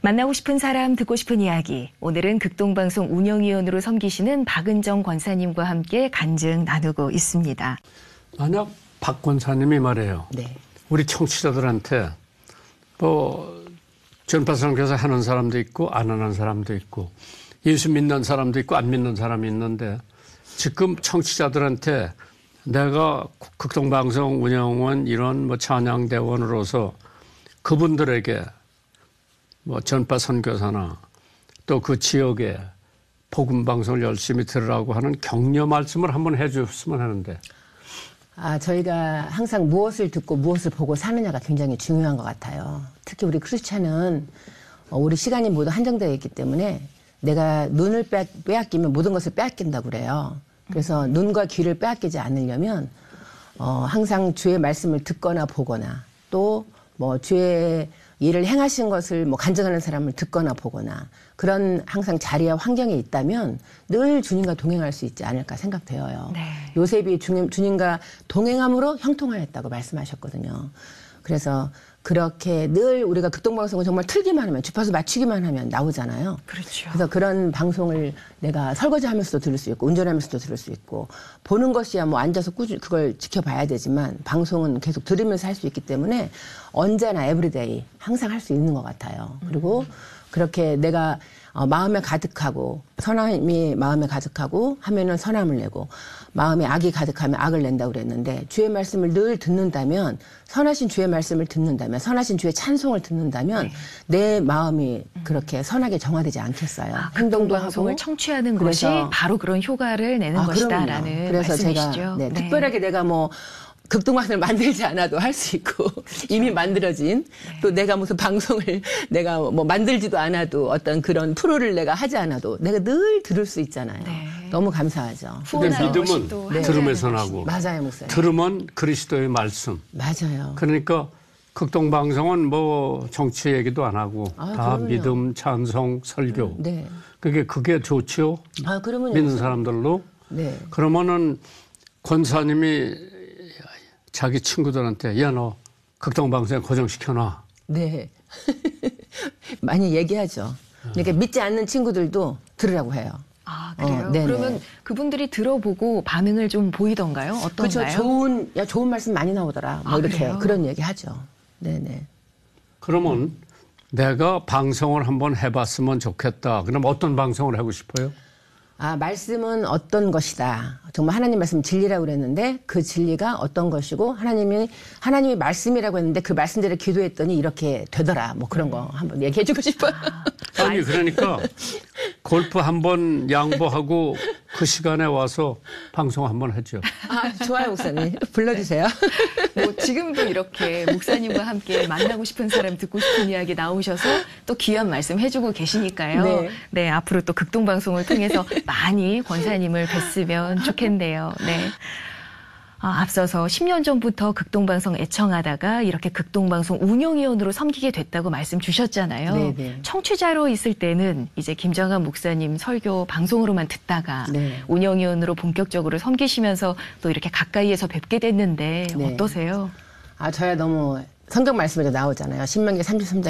만나고 싶은 사람, 듣고 싶은 이야기. 오늘은 극동방송 운영위원으로 섬기시는 박은정 권사님과 함께 간증 나누고 있습니다. 만약 박 권사님이 말해요. 네. 우리 청취자들한테 전파선교사 하는 사람도 있고 안 하는 사람도 있고 예수 믿는 사람도 있고 안 믿는 사람이 있는데 지금 청취자들한테 내가 극동방송 운영원 이런 찬양대원으로서 그분들에게 전파 선교사나 또 그 지역에 복음 방송을 열심히 들으라고 하는 격려 말씀을 한번 해줬으면 하는데. 저희가 항상 무엇을 듣고 무엇을 보고 사느냐가 굉장히 중요한 것 같아요. 특히 우리 크리스찬은 우리 시간이 모두 한정되어 있기 때문에 내가 눈을 빼앗기면 모든 것을 빼앗긴다고 그래요. 그래서 눈과 귀를 빼앗기지 않으려면 항상 주의 말씀을 듣거나 보거나 또 주의 일을 행하신 것을 간증하는 사람을 듣거나 보거나 그런 항상 자리와 환경에 있다면 늘 주님과 동행할 수 있지 않을까 생각되어요. 네. 요셉이 주님과 동행함으로 형통하였다고 말씀하셨거든요. 그래서 그렇게 늘 우리가 극동방송을 정말 틀기만 하면 주파수 맞추기만 하면 나오잖아요. 그렇죠. 그래서 그런 방송을 내가 설거지하면서도 들을 수 있고 운전하면서도 들을 수 있고 보는 것이야 앉아서 꾸준히 그걸 지켜봐야 되지만 방송은 계속 들으면서 할 수 있기 때문에 언제나 에브리데이 항상 할 수 있는 것 같아요. 그리고 그렇게 내가 마음에 가득하고 선함이 마음에 가득하고 하면은 선함을 내고 마음에 악이 가득하면 악을 낸다고 그랬는데 주의 말씀을 늘 듣는다면 선하신 주의 말씀을 듣는다면 선하신 주의 찬송을 듣는다면 내 마음이 그렇게 선하게 정화되지 않겠어요. 행동도 방송을 청취하는 것이 바로 그런 효과를 내는 것이다라는 그래서 말씀이시죠. 제가 특별하게 내가 극동방송을 만들지 않아도 할 수 있고 그렇죠. 이미 만들어진 또 내가 무슨 방송을 내가 만들지도 않아도 어떤 그런 프로를 내가 하지 않아도 내가 늘 들을 수 있잖아요. 네. 너무 감사하죠. 근데 믿음은 들음에서 나고 맞아요, 목사님. 들음은 그리스도의 말씀. 맞아요. 그러니까 극동방송은 정치 얘기도 안 하고 다 그럼요. 믿음, 찬송, 설교. 네. 그게 좋지요. 그러면요. 믿는 사람들로. 네. 그러면은 권사님이 자기 친구들한테 야 너 극동방송에 고정시켜놔. 네. 많이 얘기하죠. 그러니까 믿지 않는 친구들도 들으라고 해요. 그래요? 그러면 그분들이 들어보고 반응을 좀 보이던가요? 어떤가요? 그렇죠. 좋은 말씀 많이 나오더라. 이렇게 그래요? 그런 얘기 하죠. 네네. 그러면 내가 방송을 한번 해봤으면 좋겠다. 그럼 어떤 방송을 하고 싶어요? 말씀은 어떤 것이다. 정말 하나님 말씀 진리라고 그랬는데 그 진리가 어떤 것이고 하나님이 말씀이라고 했는데 그 말씀대로 기도했더니 이렇게 되더라. 그런 거 한번 얘기해 주고 싶어요. 아니 그러니까 골프 한번 양보하고 그 시간에 와서 방송 한번 하죠. 좋아요, 목사님. 불러주세요. 지금도 이렇게 목사님과 함께 만나고 싶은 사람, 듣고 싶은 이야기 나오셔서 또 귀한 말씀 해주고 계시니까요. 네, 앞으로 또 극동방송을 통해서 많이 권사님을 뵀으면 좋겠네요. 네. 앞서서 10년 전부터 극동방송 애청하다가 이렇게 극동방송 운영위원으로 섬기게 됐다고 말씀 주셨잖아요. 네네. 청취자로 있을 때는 이제 김정한 목사님 설교 방송으로만 듣다가 운영위원으로 본격적으로 섬기시면서 또 이렇게 가까이에서 뵙게 됐는데 어떠세요? 저야 너무 성경 말씀에도 나오잖아요. 신명기 33장